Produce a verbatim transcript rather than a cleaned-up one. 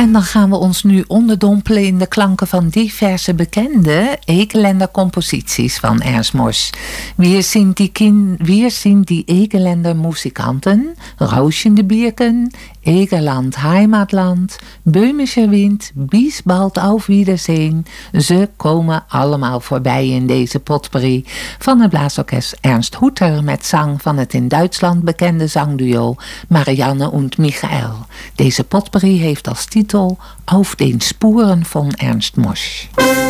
En dan gaan we ons nu onderdompelen in de klanken van diverse bekende Egeländer composities van Ernst Mosch. Wir sind die, kin- wir sind die Egeländer Musikanten, Rauschende Birken, Egerland Heimatland, Böhmischer Wind, bis bald auf Wiedersehen. Ze komen allemaal voorbij in deze potpourri van het blaasorkest Ernst Hutter met zang van het in Duitsland bekende zangduo Marianne und Michael. Deze potpourri heeft als titel Auf den Spuren von Ernst Mosch.